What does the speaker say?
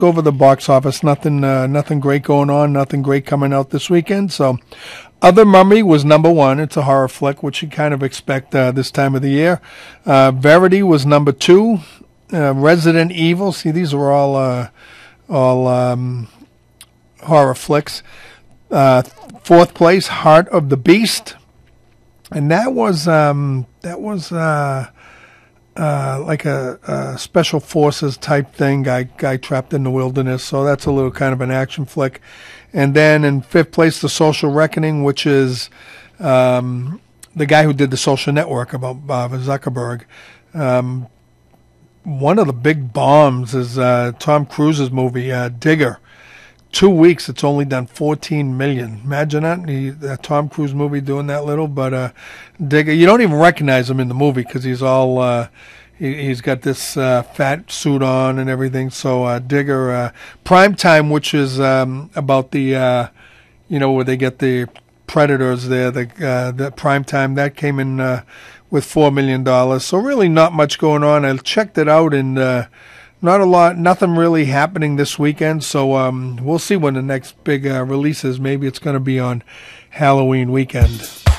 over the box office. Nothing great going on. Nothing great coming out this weekend. So, Other Mummy was number one. It's a horror flick, which you kind of expect this time of the year. Verity was number two. Resident Evil. See, these are all horror flicks. Fourth place, Heart of the Beast, and that was like a special forces type thing. Guy trapped in the wilderness. So that's a little kind of an action flick. And then in fifth place, The Social Reckoning, which is the guy who did The Social Network about Bob Zuckerberg. One of the big bombs is Tom Cruise's movie, Digger. 2 weeks, it's only done $14 million. Imagine that Tom Cruise movie doing that little. But Digger, you don't even recognize him in the movie because he's all he's got this fat suit on and everything. So Digger, Primetime, which is about the where they get the predators there. The Primetime that came in with $4 million. So really not much going on. I checked it out and. Not a lot, nothing really happening this weekend, so we'll see when the next big release is. Maybe it's going to be on Halloween weekend.